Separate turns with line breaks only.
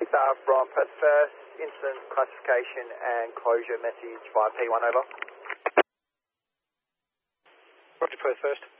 Star from Perth First, incident classification and closure message via P1 over.
Roger, Perth First.